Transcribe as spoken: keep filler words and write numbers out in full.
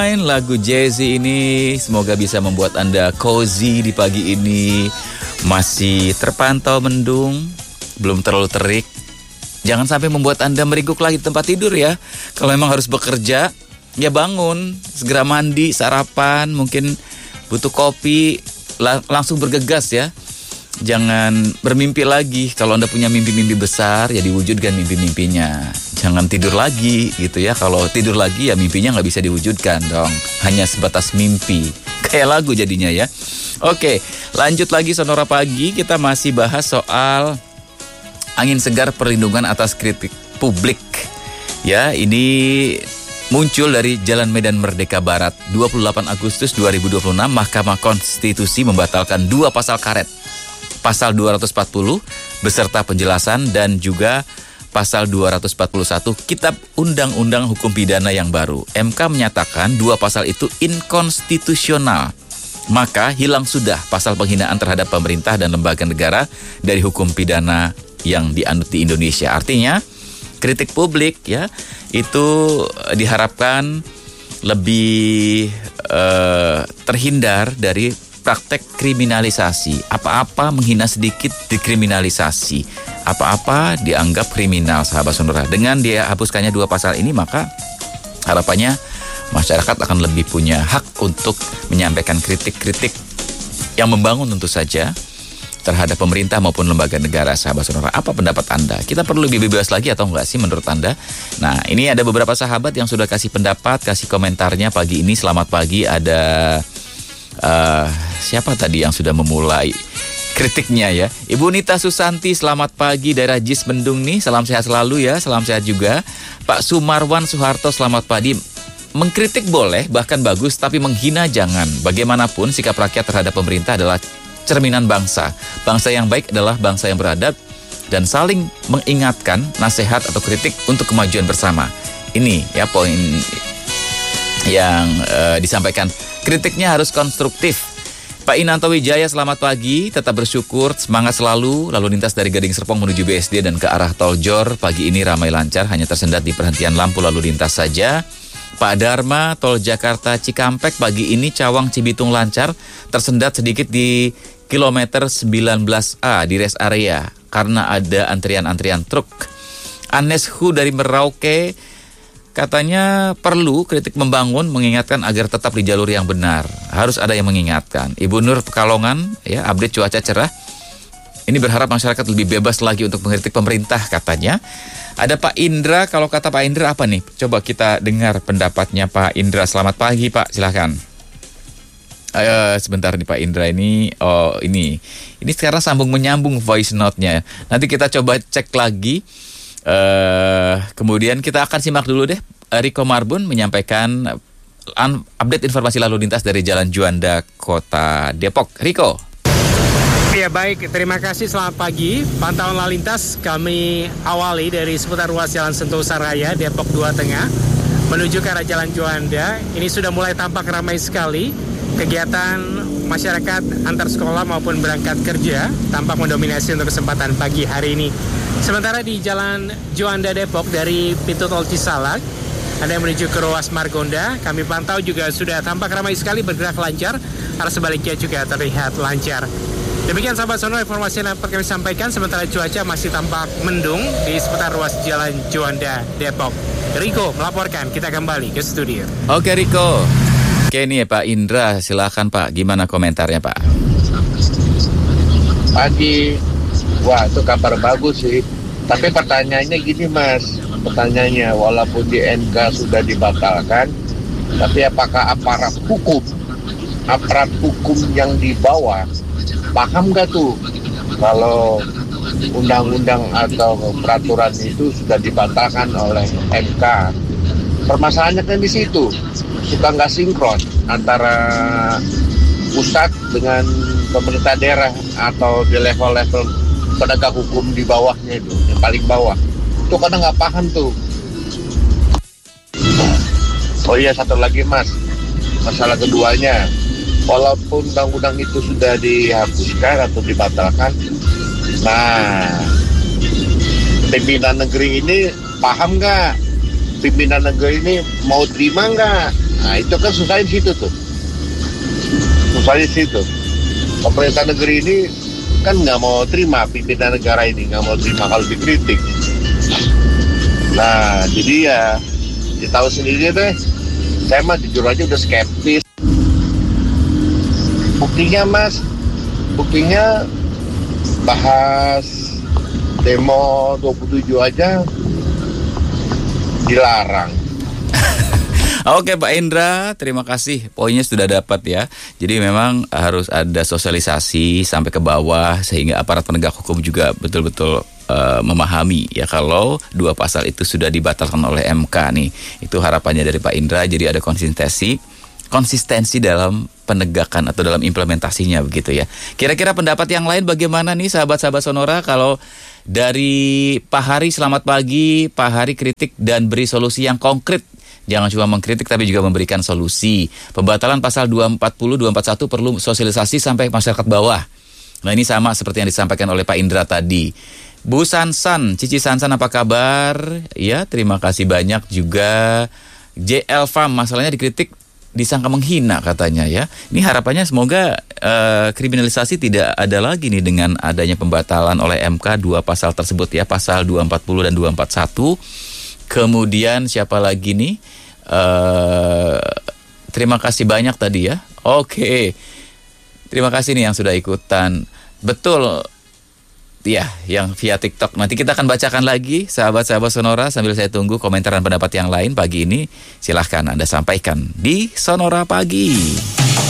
Lagu Jay-Z ini semoga bisa membuat Anda cozy di pagi ini. Masih terpantau mendung, belum terlalu terik. Jangan sampai membuat Anda meriguk lagi di tempat tidur ya. Kalau memang harus bekerja, ya bangun, segera mandi, sarapan, mungkin butuh kopi, lang- langsung bergegas ya. Jangan bermimpi lagi. Kalau Anda punya mimpi-mimpi besar, ya diwujudkan mimpi-mimpinya. Jangan tidur lagi gitu ya. Kalau tidur lagi ya mimpinya nggak bisa diwujudkan dong. Hanya sebatas mimpi. Kayak lagu jadinya ya. Oke, lanjut lagi Sonora Pagi. Kita masih bahas soal angin segar perlindungan atas kritik publik. Ya, ini muncul dari Jalan Medan Merdeka Barat. dua puluh delapan Agustus dua ribu dua puluh enam, Mahkamah Konstitusi membatalkan dua pasal karet. Pasal dua ratus empat puluh beserta penjelasan dan juga pasal dua ratus empat puluh satu Kitab Undang-Undang Hukum Pidana yang baru. M K menyatakan dua pasal itu inkonstitusional. Maka hilang sudah pasal penghinaan terhadap pemerintah dan lembaga negara dari hukum pidana yang dianut di Indonesia. Artinya kritik publik ya itu diharapkan lebih uh, terhindar dari praktek kriminalisasi. Apa-apa menghina sedikit dikriminalisasi. Apa-apa dianggap kriminal, sahabat Sonora. Dengan dia hapuskannya dua pasal ini, maka harapannya masyarakat akan lebih punya hak untuk menyampaikan kritik-kritik yang membangun tentu saja terhadap pemerintah maupun lembaga negara, sahabat Sonora. Apa pendapat Anda? Kita perlu lebih bebas lagi atau enggak sih menurut Anda? Nah, ini ada beberapa sahabat yang sudah kasih pendapat, kasih komentarnya pagi ini. Selamat pagi, ada uh, siapa tadi yang sudah memulai kritiknya ya? Ibu Nita Susanti, selamat pagi daerah Jis Bendung nih. Salam sehat selalu ya, salam sehat juga. Pak Sumarwan Soeharto, selamat pagi. Mengkritik boleh, bahkan bagus, tapi menghina jangan. Bagaimanapun sikap rakyat terhadap pemerintah adalah cerminan bangsa. Bangsa yang baik adalah bangsa yang beradab dan saling mengingatkan nasihat atau kritik untuk kemajuan bersama. Ini ya poin yang uh, disampaikan. Kritiknya harus konstruktif. Pak Inanto Wijaya, selamat pagi. Tetap bersyukur, semangat selalu. Lalu lintas dari Gading Serpong menuju B S D dan ke arah Tol Jor pagi ini ramai lancar, hanya tersendat di perhentian lampu lalu lintas saja. Pak Dharma, Tol Jakarta Cikampek pagi ini Cawang Cibitung lancar, tersendat sedikit di kilometer sembilan belas A di rest area karena ada antrian-antrian truk. Anes Hu dari Merauke katanya perlu kritik membangun, mengingatkan agar tetap di jalur yang benar. Harus ada yang mengingatkan. Ibu Nur Pekalongan, ya, update cuaca cerah. Ini berharap masyarakat lebih bebas lagi untuk mengkritik pemerintah katanya. Ada Pak Indra, kalau kata Pak Indra apa nih? Coba kita dengar pendapatnya Pak Indra. Selamat pagi Pak, silakan. Uh, sebentar nih Pak Indra ini. Oh ini, ini sekarang sambung menyambung voice note-nya. Nanti kita coba cek lagi. Uh, kemudian kita akan simak dulu deh. Riko Marbun menyampaikan un- update informasi lalu lintas dari Jalan Juanda, Kota Depok. Riko. Ya baik, terima kasih, selamat pagi. Pantauan lalu lintas kami awali dari seputar ruas Jalan Sentosa Raya, Depok dua Tengah, menuju ke arah Jalan Juanda. Ini sudah mulai tampak ramai sekali. Kegiatan masyarakat antar sekolah maupun berangkat kerja tampak mendominasi untuk kesempatan pagi hari ini. Sementara di Jalan Juanda Depok dari pintu tol Cisalak, ada yang menuju ke ruas Margonda, kami pantau juga sudah tampak ramai sekali, bergerak lancar. Arah sebaliknya juga terlihat lancar. Demikian sahabat Sonora informasi yang dapat kami sampaikan. Sementara cuaca masih tampak mendung di seputar ruas Jalan Juanda Depok. Riko melaporkan, kita kembali ke studio. Oke Riko. Oke nih Pak Indra, silakan Pak. Gimana komentarnya Pak? Pagi. Wah itu kabar bagus sih. Tapi pertanyaannya gini Mas. Pertanyaannya walaupun di M K sudah dibatalkan, tapi apakah aparat hukum, aparat hukum yang di bawah paham gak tuh kalau undang-undang atau peraturan itu sudah dibatalkan oleh M K? Permasalahannya kan di situ, suka nggak sinkron antara pusat dengan pemerintah daerah atau di level-level penegak hukum di bawahnya itu, yang paling bawah. Itu kadang nggak paham tuh. Oh iya satu lagi Mas, masalah keduanya. Walaupun undang-undang itu sudah dihapuskan atau dibatalkan, nah pimpinan negeri ini paham nggak? Pimpinan negeri ini mau terima nggak Nah itu kan susahnya di situ tuh. Susahnya di situ. Pemerintah negeri ini kan nggak mau terima, pimpinan negara ini nggak mau terima kalau dikritik. Nah jadi ya, ya tahu sendiri deh. Saya mah jujur aja udah skeptis. Buktinya mas, buktinya bahas demo dua puluh tujuh aja dilarang. Oke Pak Indra, terima kasih. Poinnya sudah dapat ya. Jadi memang harus ada sosialisasi sampai ke bawah sehingga aparat penegak hukum juga betul-betul uh, memahami ya kalau dua pasal itu sudah dibatalkan oleh M K nih. Itu harapannya dari Pak Indra. Jadi ada konsistensi, konsistensi dalam penegakan atau dalam implementasinya begitu ya. Kira-kira pendapat yang lain bagaimana nih sahabat-sahabat Sonora? Kalau dari Pak Hari, selamat pagi. Pak Hari kritik dan beri solusi yang konkret. Jangan cuma mengkritik tapi juga memberikan solusi. Pembatalan pasal dua ratus empat puluh, dua ratus empat puluh satu perlu sosialisasi sampai masyarakat bawah. Nah ini sama seperti yang disampaikan oleh Pak Indra tadi. Bu Sansan, Cici Sansan apa kabar? Ya terima kasih banyak juga. J L Farm, masalahnya dikritik disangka menghina katanya ya. Ini harapannya semoga uh, kriminalisasi tidak ada lagi nih dengan adanya pembatalan oleh M K dua pasal tersebut ya. Pasal dua ratus empat puluh dan dua ratus empat puluh satu. Kemudian siapa lagi nih? Uh, terima kasih banyak tadi ya. Oke. Terima kasih nih yang sudah ikutan. Betul. Ya, yang via TikTok. Nanti kita akan bacakan lagi sahabat-sahabat Sonora sambil saya tunggu komentar dan pendapat yang lain pagi ini. Silahkan Anda sampaikan di Sonora Pagi.